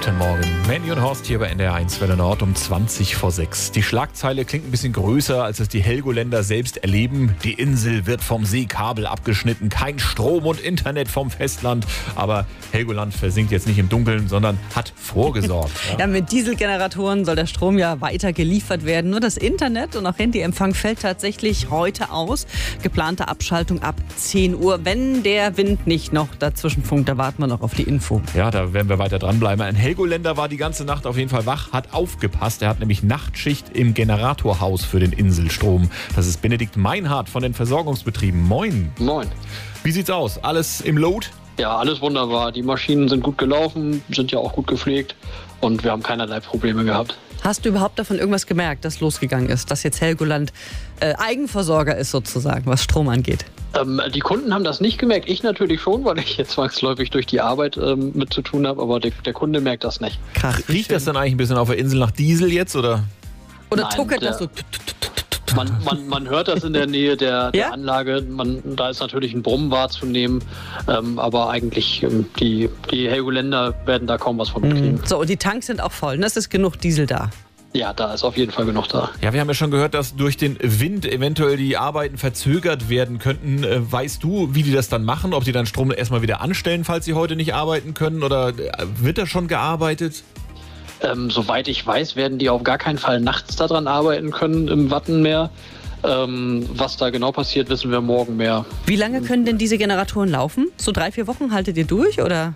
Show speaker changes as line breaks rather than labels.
Guten Morgen. Mandy und Horst hier bei NDR1 Welle Nord um 20 vor 6. Die Schlagzeile klingt ein bisschen größer, als es die Helgoländer selbst erleben. Die Insel wird vom Seekabel abgeschnitten. Kein Strom und Internet vom Festland. Aber Helgoland versinkt jetzt nicht im Dunkeln, sondern hat vorgesorgt.
Ja, mit Dieselgeneratoren soll der Strom ja weiter geliefert werden. Nur das Internet und auch Handyempfang fällt tatsächlich heute aus. Geplante Abschaltung ab 10 Uhr. Wenn der Wind nicht noch dazwischen funkt, da warten wir noch auf die Info.
Ja, da werden wir weiter dranbleiben. Ein Helgoländer war die ganze Nacht auf jeden Fall wach, hat aufgepasst. Er hat nämlich Nachtschicht im Generatorhaus für den Inselstrom. Das ist Benedikt Meinhardt von den Versorgungsbetrieben. Moin.
Moin.
Wie sieht's aus? Alles im Lot?
Ja, alles wunderbar. Die Maschinen sind gut gelaufen, sind ja auch gut gepflegt und wir haben keinerlei Probleme gehabt.
Hast du überhaupt davon irgendwas gemerkt, dass losgegangen ist, dass jetzt Helgoland Eigenversorger ist sozusagen, was Strom angeht?
Die Kunden haben das nicht gemerkt. Ich natürlich schon, weil ich jetzt zwangsläufig durch die Arbeit mit zu tun habe, aber der Kunde merkt das nicht.
Krass.
Riecht das dann eigentlich ein bisschen auf der Insel nach Diesel jetzt, oder?
Oder
Nein,
tuckert das so?
Man hört das in der Nähe der
Ja?
Anlage. Da ist natürlich ein Brummen wahrzunehmen, aber eigentlich die Helgoländer werden da kaum was von mitkriegen.
So, und die Tanks sind auch voll. Ne? Es ist genug Diesel da.
Ja, da ist auf jeden Fall genug da.
Ja, wir haben ja schon gehört, dass durch den Wind eventuell die Arbeiten verzögert werden könnten. Weißt du, wie die das dann machen? Ob die dann Strom erstmal wieder anstellen, falls sie heute nicht arbeiten können? Oder wird da schon gearbeitet?
Soweit ich weiß, werden die auf gar keinen Fall nachts daran arbeiten können im Wattenmeer. Was da genau passiert, wissen wir morgen mehr.
Wie lange können denn diese Generatoren laufen? So 3-4 Wochen haltet ihr durch, oder?